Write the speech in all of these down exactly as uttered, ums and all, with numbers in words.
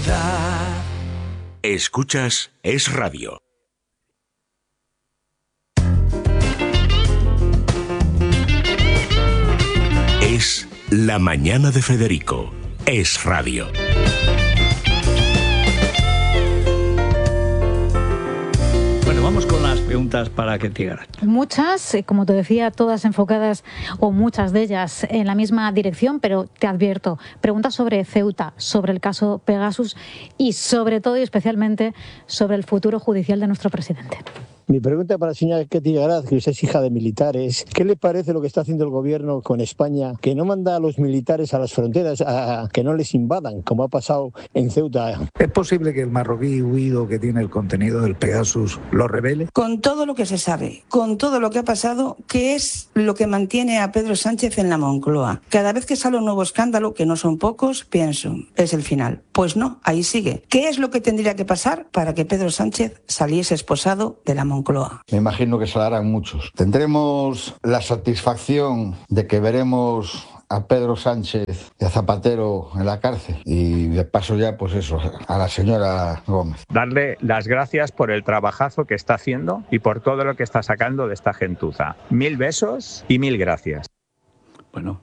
realidad. Escuchas Es Radio. Es La Mañana de Federico. Es Radio. Bueno, vamos con las preguntas para Ketty Garat. Muchas, como te decía, todas enfocadas, o muchas de ellas, en la misma dirección, pero te advierto, preguntas sobre Ceuta, sobre el caso Pegasus y sobre todo y especialmente sobre el futuro judicial de nuestro presidente. Mi pregunta para la señora Ketty Garat, que usted es hija de militares, ¿qué le parece lo que está haciendo el gobierno con España, que no manda a los militares a las fronteras, a que no les invadan, como ha pasado en Ceuta? ¿Es posible que el marroquí huido que tiene el contenido del Pegasus lo revele? Con todo lo que se sabe, con todo lo que ha pasado, ¿qué es lo que mantiene a Pedro Sánchez en la Moncloa? Cada vez que sale un nuevo escándalo, que no son pocos, pienso, es el final. Pues no, ahí sigue. ¿Qué es lo que tendría que pasar para que Pedro Sánchez saliese esposado de la Moncloa? Moncloa. Me imagino que saldrán muchos. Tendremos la satisfacción de que veremos a Pedro Sánchez y a Zapatero en la cárcel. Y de paso ya, pues eso, a la señora Gómez. Darle las gracias por el trabajazo que está haciendo y por todo lo que está sacando de esta gentuza. Mil besos y mil gracias. Bueno.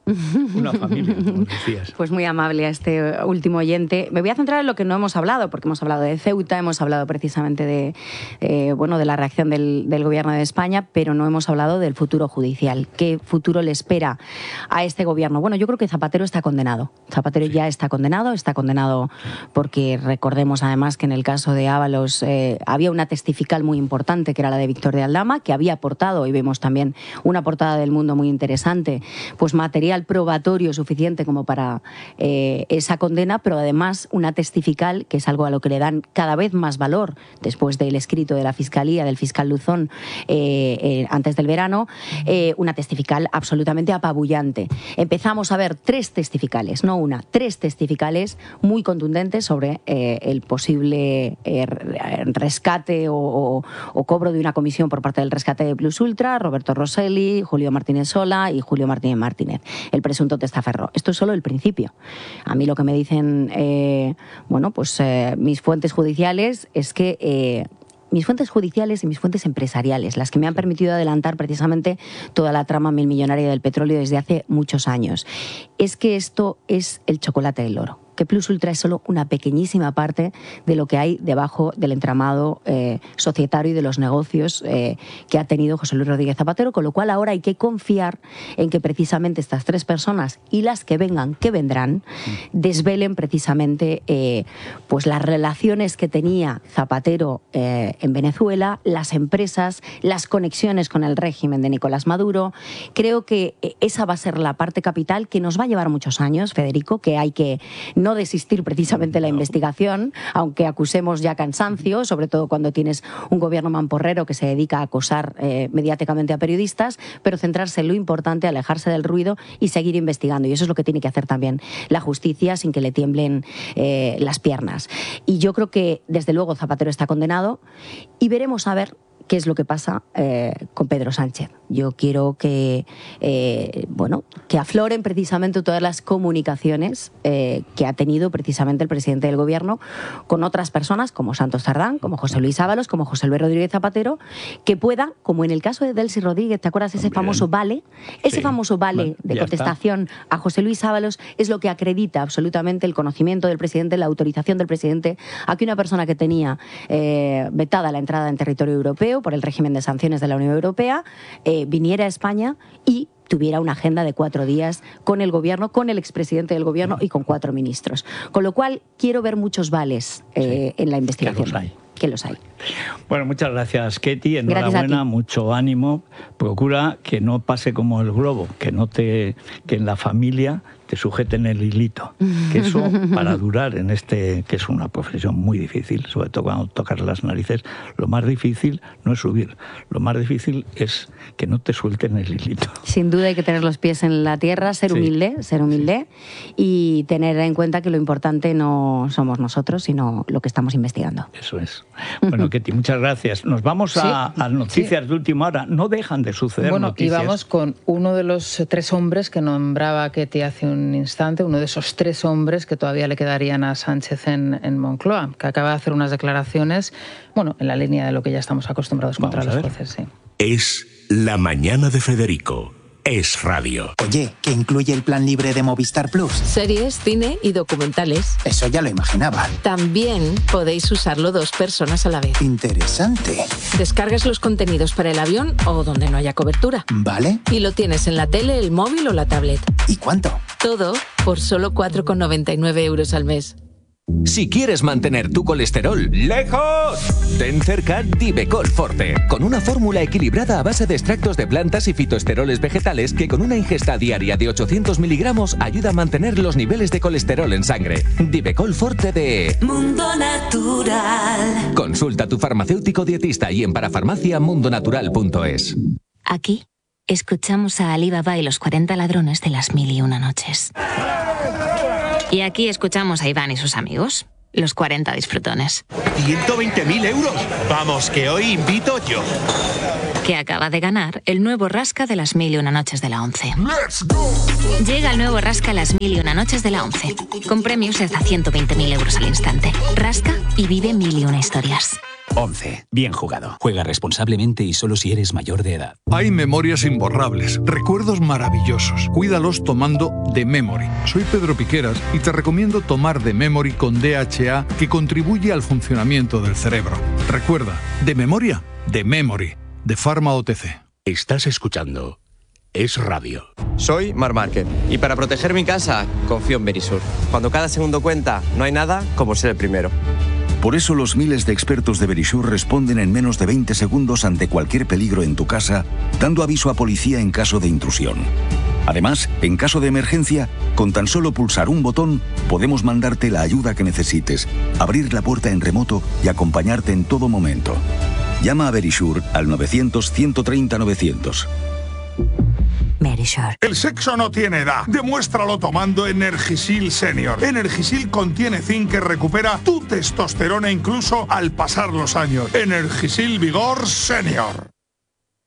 Una familia, como decías. Pues muy amable a este último oyente. Me voy a centrar en lo que no hemos hablado, porque hemos hablado de Ceuta, hemos hablado precisamente de, eh, bueno, de la reacción del, del Gobierno de España, pero no hemos hablado del futuro judicial. ¿Qué futuro le espera a este Gobierno? Bueno, yo creo que Zapatero está condenado. Zapatero sí. ya está condenado, está condenado porque recordemos además que en el caso de Ábalos eh, había una testifical muy importante, que era la de Víctor de Aldama, que había aportado, y vemos también una portada del Mundo muy interesante, pues material probatorio suficiente como para eh, esa condena, pero además una testifical, que es algo a lo que le dan cada vez más valor después del escrito de la Fiscalía, del fiscal Luzón, eh, eh, antes del verano, eh, una testifical absolutamente apabullante. Empezamos a ver tres testificales, no una, tres testificales muy contundentes sobre eh, el posible eh, rescate o, o, o cobro de una comisión por parte del rescate de Plus Ultra, Roberto Rosselli, Julio Martínez Sola y Julio Martínez Martínez, el presunto testaferro. Esto es solo el principio. A mí lo que me dicen eh, bueno, pues eh, mis fuentes judiciales es que eh, mis fuentes judiciales y mis fuentes empresariales, las que me han permitido adelantar precisamente toda la trama milmillonaria del petróleo desde hace muchos años, es que esto es el chocolate del oro, que Plus Ultra es solo una pequeñísima parte de lo que hay debajo del entramado eh, societario y de los negocios eh, que ha tenido José Luis Rodríguez Zapatero, con lo cual ahora hay que confiar en que precisamente estas tres personas y las que vengan, que vendrán, desvelen precisamente eh, pues las relaciones que tenía Zapatero eh, en Venezuela, las empresas, las conexiones con el régimen de Nicolás Maduro. Creo que esa va a ser la parte capital que nos va a llevar muchos años, Federico, que hay que no desistir precisamente de la investigación, aunque acusemos ya cansancio, sobre todo cuando tienes un gobierno mamporrero que se dedica a acosar eh, mediáticamente a periodistas, pero centrarse en lo importante, alejarse del ruido y seguir investigando. Y eso es lo que tiene que hacer también la justicia sin que le tiemblen eh, las piernas. Y yo creo que, desde luego, Zapatero está condenado y veremos a ver qué es lo que pasa eh, con Pedro Sánchez. Yo quiero que, eh, bueno, que afloren precisamente todas las comunicaciones eh, que ha tenido precisamente el presidente del Gobierno con otras personas, como Santos Cerdán, como José Luis Ábalos, como José Luis Rodríguez Zapatero, que pueda, como en el caso de Delcy Rodríguez, ¿te acuerdas ese Bien. famoso vale? Ese sí. famoso vale de ya contestación está. a José Luis Ábalos es lo que acredita absolutamente el conocimiento del presidente, la autorización del presidente a que una persona que tenía eh, vetada la entrada en territorio europeo por el régimen de sanciones de la Unión Europea, eh, viniera a España y tuviera una agenda de cuatro días con el Gobierno, con el expresidente del Gobierno y con cuatro ministros. Con lo cual, quiero ver muchos vales eh, sí, en la investigación. Que los hay. Que los hay. Bueno, muchas gracias, Ketty. Enhorabuena, mucho ánimo. Procura que no pase como el globo, que no te, que en la familia te sujeten el hilito. Que eso, para durar en este, que es una profesión muy difícil, sobre todo cuando tocas las narices, lo más difícil no es subir, lo más difícil es que no te suelten el hilito. Sin duda hay que tener los pies en la tierra, ser sí. humilde, ser humilde sí. y tener en cuenta que lo importante no somos nosotros, sino lo que estamos investigando. Eso es. Bueno, Ketty, muchas gracias. Nos vamos a, sí. a noticias sí. de última hora. No dejan de suceder bueno, noticias. Bueno, y vamos con uno de los tres hombres que nombraba Ketty hace un un instante, uno de esos tres hombres que todavía le quedarían a Sánchez en, en Moncloa, que acaba de hacer unas declaraciones, bueno, en la línea de lo que ya estamos acostumbrados contra los jueces. Sí. Es La Mañana de Federico. Es radio. Oye, ¿qué incluye el plan libre de Movistar Plus? Series, cine y documentales. Eso ya lo imaginaba. También podéis usarlo dos personas a la vez. Interesante. Descargas los contenidos para el avión o donde no haya cobertura. Vale. Y lo tienes en la tele, el móvil o la tablet. ¿Y cuánto? Todo por solo cuatro con noventa y nueve euros al mes. Si quieres mantener tu colesterol lejos, ten cerca Divecol Forte, con una fórmula equilibrada a base de extractos de plantas y fitoesteroles vegetales que con una ingesta diaria de ochocientos miligramos ayuda a mantener los niveles de colesterol en sangre. Divecol Forte de Mundo Natural. Consulta a tu farmacéutico dietista y en parafarmacia mundonatural punto es. Aquí escuchamos a Ali Baba y los cuarenta ladrones de las mil y una noches. Y aquí escuchamos a Iván y sus amigos, los cuarenta disfrutones. ¿ciento veinte mil euros? Vamos, que hoy invito yo. Que acaba de ganar el nuevo Rasca de las mil y una noches de la once. Llega el nuevo Rasca las mil y una noches de la once, con premios hasta ciento veinte mil euros al instante. Rasca y vive mil y una historias. once. Bien jugado. Juega responsablemente y solo si eres mayor de edad. Hay memorias imborrables, recuerdos maravillosos. Cuídalos tomando The Memory. Soy Pedro Piqueras y te recomiendo tomar The Memory con D H A, que contribuye al funcionamiento del cerebro. Recuerda, de memoria, The Memory, de Pharma O T C. Estás escuchando Es Radio. Soy Marc Márquez y para proteger mi casa confío en Verisur. Cuando cada segundo cuenta, no hay nada como ser el primero. Por eso los miles de expertos de Verisur responden en menos de veinte segundos ante cualquier peligro en tu casa, dando aviso a policía en caso de intrusión. Además, en caso de emergencia, con tan solo pulsar un botón, podemos mandarte la ayuda que necesites, abrir la puerta en remoto y acompañarte en todo momento. Llama a Verisur al novecientos, ciento treinta, novecientos. Verisur. El sexo no tiene edad. Demuéstralo tomando Energisil Senior. Energisil contiene zinc que recupera tu testosterona incluso al pasar los años. Energisil Vigor Senior.